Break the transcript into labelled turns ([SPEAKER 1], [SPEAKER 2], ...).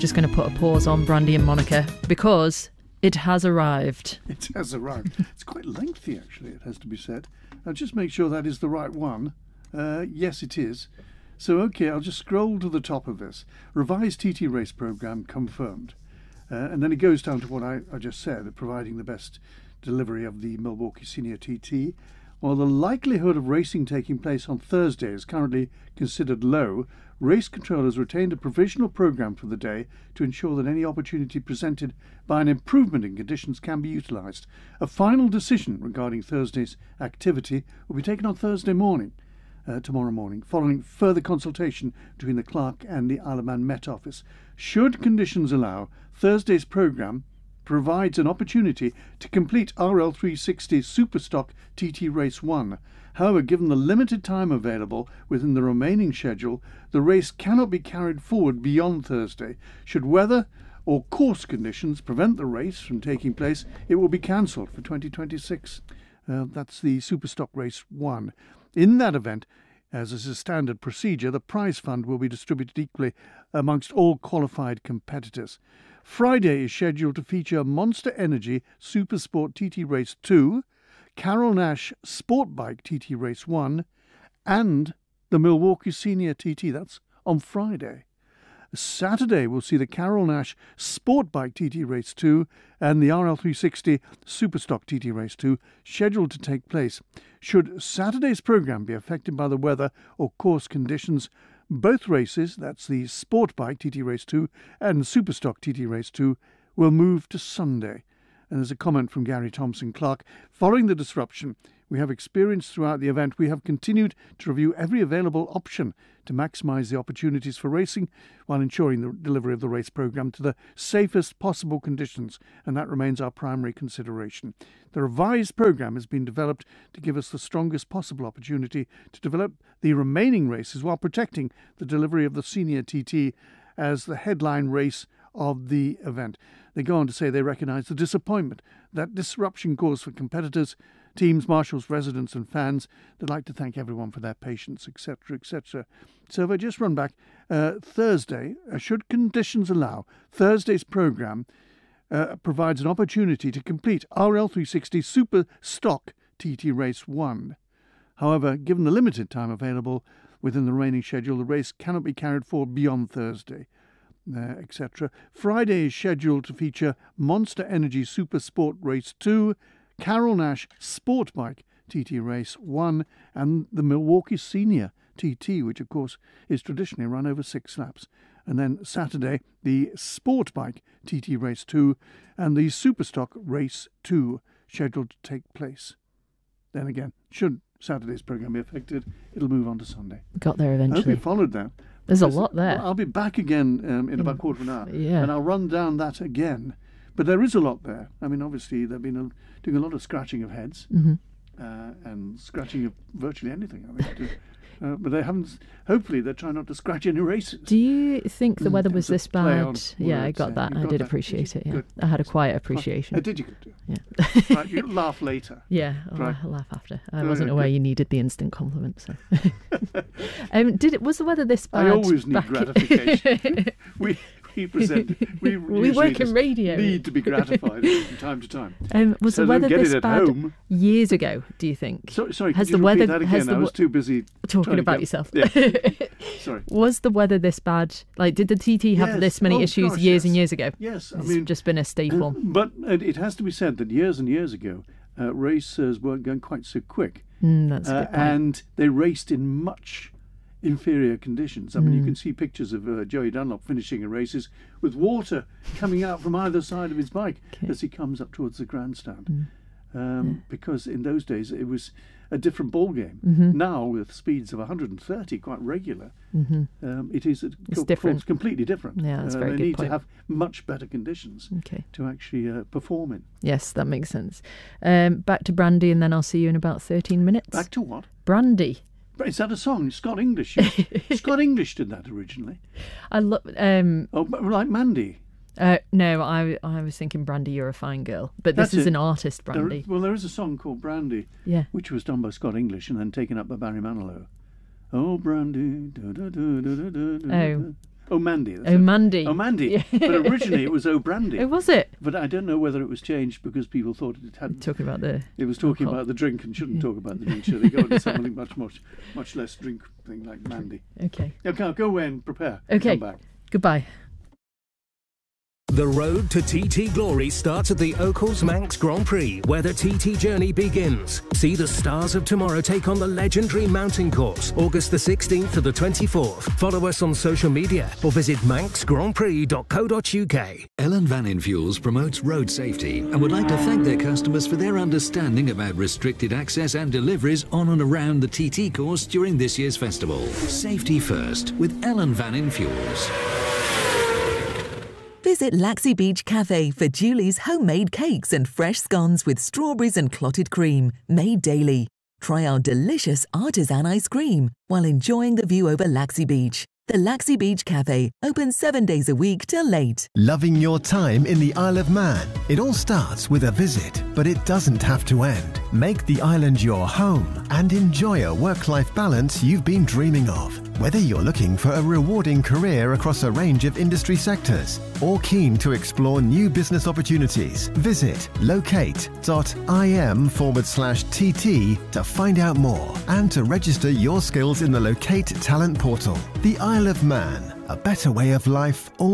[SPEAKER 1] just going to put a pause on Brandy and Monica because it has arrived.
[SPEAKER 2] It has arrived. It's quite lengthy, actually, it has to be said. I'll just make sure that is the right one. Yes, it is. So, OK, I'll just scroll to the top of this. Revised TT race programme confirmed. And then it goes down to what I just said, providing the best delivery of the Milwaukee Senior TT. While the likelihood of racing taking place on Thursday is currently considered low, race controllers retained a provisional programme for the day to ensure that any opportunity presented by an improvement in conditions can be utilised. A final decision regarding Thursday's activity will be taken on Thursday morning, tomorrow morning, following further consultation between the clerk and the Isle of Man Met Office. Should conditions allow, Thursday's programme provides an opportunity to complete RL360 Superstock TT Race 1. However, given the limited time available within the remaining schedule, the race cannot be carried forward beyond Thursday. Should weather or course conditions prevent the race from taking place, it will be cancelled for 2026. That's the Superstock Race 1. In that event, as is a standard procedure, the prize fund will be distributed equally amongst all qualified competitors. Friday is scheduled to feature Monster Energy Supersport TT Race 2, Carol Nash Sport Bike TT Race 1, and the Milwaukee Senior TT. That's on Friday. Saturday will see the Carol Nash Sport Bike TT Race 2 and the RL360 Superstock TT Race 2 scheduled to take place. Should Saturday's programme be affected by the weather or course conditions, both races, that's the Sport Bike TT Race 2 and Superstock TT Race 2, will move to Sunday. And there's a comment from Gary Thompson-Clark. Following the disruption we have experienced throughout the event, we have continued to review every available option to maximise the opportunities for racing while ensuring the delivery of the race programme to the safest possible conditions, and that remains our primary consideration. The revised programme has been developed to give us the strongest possible opportunity to develop the remaining races while protecting the delivery of the Senior TT as the headline race of the event. They go on to say they recognise the disappointment that disruption caused for competitors, teams, marshals, residents and fans. They'd like to thank everyone for their patience, etc., etc. So if I just run back, Thursday, should conditions allow, Thursday's programme provides an opportunity to complete RL360 Super Stock TT Race 1. However, given the limited time available within the remaining schedule, the race cannot be carried forward beyond Thursday, etc. Friday is scheduled to feature Monster Energy Super Sport Race 2, Carol Nash Sport Bike TT Race 1 and the Milwaukee Senior TT, which of course is traditionally run over 6 laps. And then Saturday, the Sport Bike TT Race 2 and the Superstock Race 2 scheduled to take place. Then again, should Saturday's programme be affected, it'll move on to Sunday.
[SPEAKER 1] Got there eventually.
[SPEAKER 2] I hope you followed that.
[SPEAKER 1] There's a lot there.
[SPEAKER 2] I'll be back again in about a quarter of an hour,
[SPEAKER 1] yeah.
[SPEAKER 2] And I'll run down that again. But there is a lot there. I mean, obviously, they've been doing a lot of scratching of heads and scratching of virtually anything, I think. But they haven't. Hopefully, they're trying not to scratch any races.
[SPEAKER 1] Do you think the weather was this bad? Yeah, I got that. I did
[SPEAKER 2] that.
[SPEAKER 1] appreciate it. Yeah,
[SPEAKER 2] Good.
[SPEAKER 1] I had a quiet appreciation.
[SPEAKER 2] Did you?
[SPEAKER 1] Yeah.
[SPEAKER 2] Right, you laugh later.
[SPEAKER 1] Yeah,
[SPEAKER 2] Right.
[SPEAKER 1] I'll laugh after. I wasn't aware you needed the instant compliment. So, was the weather this bad?
[SPEAKER 2] I always need gratification. We
[SPEAKER 1] work in radio.
[SPEAKER 2] Need to be gratified from time to time.
[SPEAKER 1] Was the weather this bad years ago? Do you think?
[SPEAKER 2] Sorry,
[SPEAKER 1] has
[SPEAKER 2] could
[SPEAKER 1] the
[SPEAKER 2] you
[SPEAKER 1] weather?
[SPEAKER 2] repeat that again? I was too busy
[SPEAKER 1] talking about yourself.
[SPEAKER 2] Yeah. Sorry.
[SPEAKER 1] Was the weather this bad? Like, did the TT have this many issues years and years ago?
[SPEAKER 2] Yes,
[SPEAKER 1] I mean, just been a staple.
[SPEAKER 2] But it has to be said that years and years ago, racers weren't going quite so quick.
[SPEAKER 1] That's a good point.
[SPEAKER 2] And they raced in much inferior conditions. I mean, you can see pictures of Joey Dunlop finishing a races with water coming out from either side of his bike as he comes up towards the grandstand. Because in those days it was a different ball game. Now, with speeds of 130, quite regular, it is different. Completely different.
[SPEAKER 1] Yeah, that's a very
[SPEAKER 2] they
[SPEAKER 1] good
[SPEAKER 2] need
[SPEAKER 1] point.
[SPEAKER 2] to have much better conditions to actually perform in.
[SPEAKER 1] Yes, that makes sense. Back to Brandy, and then I'll see you in about 13 minutes.
[SPEAKER 2] Back to what?
[SPEAKER 1] Brandy.
[SPEAKER 2] Is that a song? Scott English. Scott English did that originally. Like Mandy.
[SPEAKER 1] No, I was thinking Brandy, you're a fine girl. But this is an artist, Brandy.
[SPEAKER 2] There is a song called Brandy, which was done by Scott English and then taken up by Barry Manilow. Oh, Brandy. Oh, Mandy.
[SPEAKER 1] Oh, Mandy.
[SPEAKER 2] Oh, Mandy.
[SPEAKER 1] Yeah.
[SPEAKER 2] But originally it was Oh, Brandy.
[SPEAKER 1] Oh, was it?
[SPEAKER 2] But I don't know whether it was changed because people thought it had.
[SPEAKER 1] Talking about the.
[SPEAKER 2] It was talking
[SPEAKER 1] alcohol.
[SPEAKER 2] about the drink and shouldn't talk about the drink. Should they go into something much less drink thing like Mandy?
[SPEAKER 1] Okay.
[SPEAKER 2] Okay, go away and prepare.
[SPEAKER 1] Okay.
[SPEAKER 2] Come back.
[SPEAKER 1] Goodbye.
[SPEAKER 3] The road to TT Glory starts at the Oakles Manx Grand Prix, where the TT journey begins. See the stars of tomorrow take on the legendary mountain course, August the 16th to the 24th. Follow us on social media or visit manxgrandprix.co.uk.
[SPEAKER 4] Ellen Van In Fuels promotes road safety and would like to thank their customers for their understanding about restricted access and deliveries on and around the TT course during this year's festival. Safety first with Ellen Van In Fuels.
[SPEAKER 5] Visit Laxey Beach Cafe for Julie's homemade cakes and fresh scones with strawberries and clotted cream, made daily. Try our delicious artisan ice cream while enjoying the view over Laxey Beach. The Laxey Beach Cafe, open 7 days a week till late.
[SPEAKER 6] Loving your time in the Isle of Man? It all starts with a visit, but it doesn't have to end. Make the island your home and enjoy a work-life balance you've been dreaming of. Whether you're looking for a rewarding career across a range of industry sectors or keen to explore new business opportunities, visit locate.im/TT to find out more and to register your skills in the Locate Talent Portal. The Isle of Man, a better way of life all